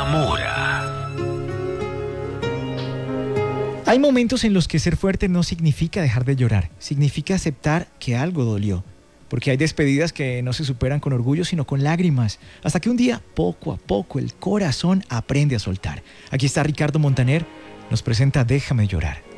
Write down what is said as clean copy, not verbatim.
Zamora. Hay momentos en los que ser fuerte no significa dejar de llorar, significa aceptar que algo dolió. Porque hay despedidas que no se superan con orgullo, sino con lágrimas. Hasta que un día, poco a poco, el corazón aprende a soltar. Aquí está Ricardo Montaner, nos presenta Déjame llorar.